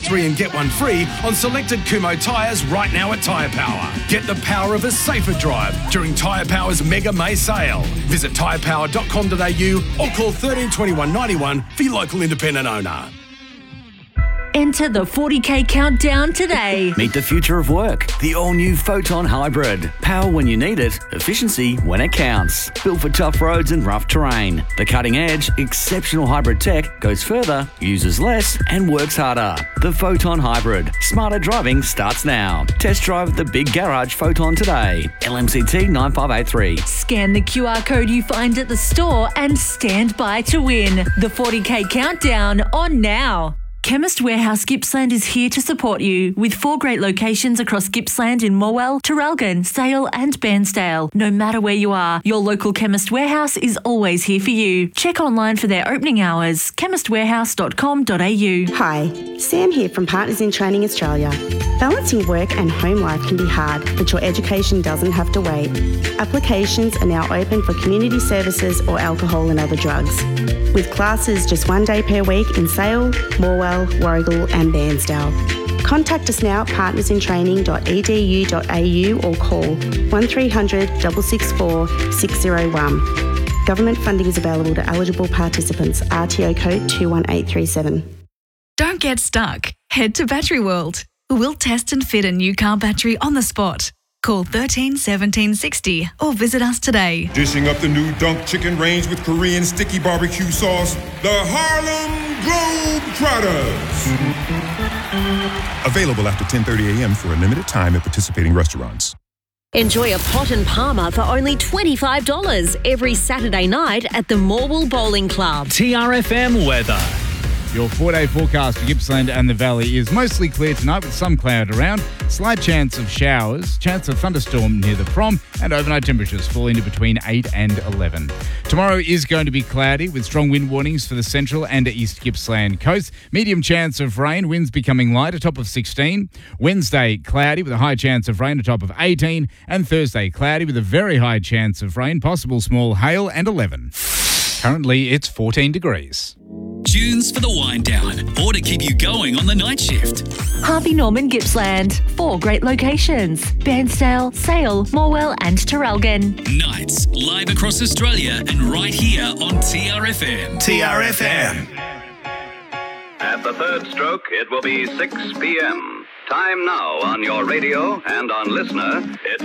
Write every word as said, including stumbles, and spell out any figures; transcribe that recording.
three and get one free on selected Kumho tyres right now at Tyre Power. Get the power of a safer drive during Tyre Power's Mega May sale. Visit tyre power dot com dot a u or call thirteen twenty-one ninety-one for your local independent owner. Enter the forty K countdown today. Meet the future of work. The all-new Photon Hybrid. Power when you need it, efficiency when it counts. Built for tough roads and rough terrain. The cutting-edge, exceptional hybrid tech goes further, uses less, and works harder. The Photon Hybrid. Smarter driving starts now. Test drive the Big Garage Photon today. L M C T nine five eight three. Scan the Q R code you find at the store and stand by to win. The forty K countdown on now. Chemist Warehouse Gippsland is here to support you with four great locations across Gippsland in Morwell, Traralgon, Sale and Bairnsdale. No matter where you are, your local Chemist Warehouse is always here for you. Check online for their opening hours, chemist warehouse dot com dot a u. Hi, Sam here from Partners in Training Australia. Balancing work and home life can be hard, but your education doesn't have to wait. Applications are now open for community services or alcohol and other drugs, with classes just one day per week in Sale, Morwell, Warragul and Bairnsdale. Contact us now at partners in training dot e d u dot a u or call one three hundred, six six four, six zero one. Government funding is available to eligible participants. R T O code two one eight three seven. Don't get stuck. Head to Battery World. We'll test and fit a new car battery on the spot. Call thirteen seventeen sixty or visit us today. Dishing up the new Dunk Chicken range with Korean sticky barbecue sauce, the Harlem Globetrotters. Available after ten thirty a.m. for a limited time at participating restaurants. Enjoy a pot and palmer for only twenty-five dollars every Saturday night at the Morwell Bowling Club. T R F M weather. Your four-day forecast for Gippsland and the Valley is mostly clear tonight with some cloud around, slight chance of showers, chance of thunderstorm near the prom, and overnight temperatures falling to between eight and eleven. Tomorrow is going to be cloudy with strong wind warnings for the central and east Gippsland coast. Medium chance of rain, winds becoming light, a top of sixteen. Wednesday, cloudy with a high chance of rain, a top of eighteen. And Thursday, cloudy with a very high chance of rain, possible small hail, and eleven. Currently, it's fourteen degrees. Tunes for the wind down or to keep you going on the night shift. Harvey Norman Gippsland. Four great locations. Bairnsdale, Sale, Morwell and Traralgon. Nights live across Australia and right here on T R F M. T R F M. At the third stroke, it will be six p.m. Time now on your radio and on Listener. It's